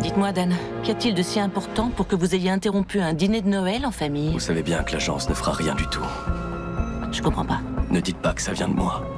Dites-moi, Dan, qu'y a-t-il de si important pour que vous ayez interrompu un dîner de Noël en famille? Vous savez bien que l'agence ne fera rien du tout. Je comprends pas. Ne dites pas que ça vient de moi.